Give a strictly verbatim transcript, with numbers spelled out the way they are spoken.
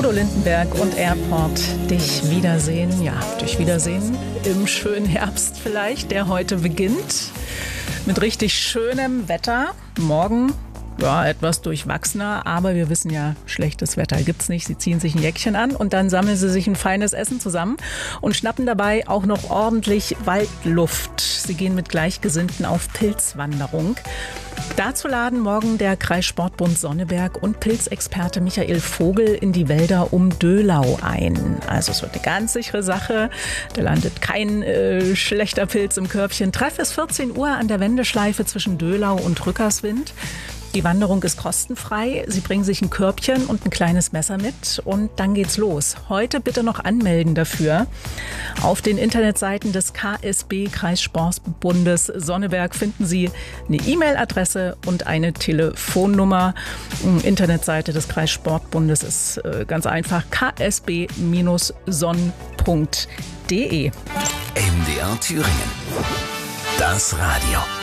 Udo Lindenberg und Airport, dich wiedersehen, ja, dich wiedersehen im schönen Herbst vielleicht, der heute beginnt mit richtig schönem Wetter. Morgen, ja, etwas durchwachsener, aber wir wissen ja, schlechtes Wetter gibt's nicht. Sie ziehen sich ein Jäckchen an und dann sammeln sie sich ein feines Essen zusammen und schnappen dabei auch noch ordentlich Waldluft. Sie gehen mit Gleichgesinnten auf Pilzwanderung. Dazu laden morgen der Kreissportbund Sonneberg und Pilzexperte Michael Vogel in die Wälder um Döhlau ein. Also es wird eine ganz sichere Sache. Da landet kein äh, schlechter Pilz im Körbchen. Treff ist vierzehn Uhr an der Wendeschleife zwischen Döhlau und Rückerswind. Die Wanderung ist kostenfrei. Sie bringen sich ein Körbchen und ein kleines Messer mit und dann geht's los. Heute bitte noch anmelden dafür. Auf den Internetseiten des K S B Kreissportbundes Sonneberg finden Sie eine E-Mail-Adresse und eine Telefonnummer. Internetseite des Kreissportbundes ist ganz einfach k s b Bindestrich sonn punkt d e. M D R Thüringen. Das Radio.